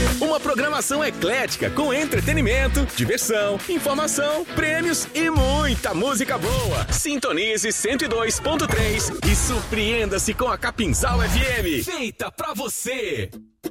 Uma programação eclética com entretenimento, diversão, informação, prêmios e muita música boa. Sintonize 102.3 e surpreenda-se com a Capinzal FM, feita pra você.